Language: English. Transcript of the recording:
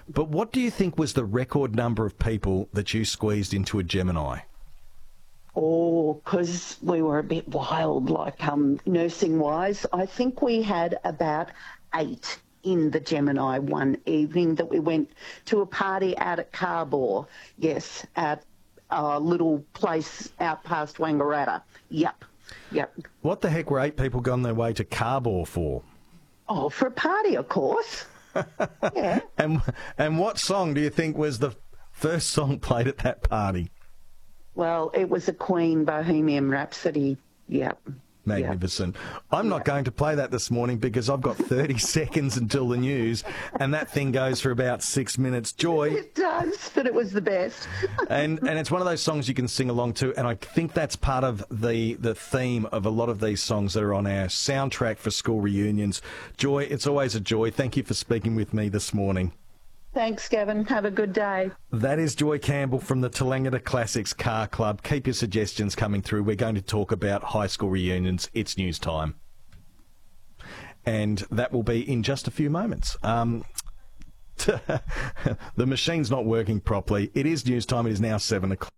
But what do you think was the record number of people that you squeezed into a Gemini? Oh, because we were a bit wild, like nursing-wise. I think we had about 8 in the Gemini one evening that we went to a party out at Carbor. Yes, at a little place out past Wangaratta. Yep. What the heck were 8 people going their way to Carbor for? Oh, for a party, of course. Yeah. And what song do you think was the first song played at that party? Well, it was a Queen Bohemian Rhapsody. Yep. Magnificent. I'm not going to play that this morning because I've got 30 seconds until the news, and that thing goes for about 6 minutes. Joy. It does, but it was the best. and it's one of those songs you can sing along to, and I think that's part of the theme of a lot of these songs that are on our soundtrack for school reunions. Joy, it's always a joy. Thank you for speaking with me this morning. Thanks, Gavin. Have a good day. That is Joy Campbell from the Toolangatta Classics Car Club. Keep your suggestions coming through. We're going to talk about high school reunions. It's news time. And that will be in just a few moments. The machine's not working properly. It is news time. It is now 7 o'clock.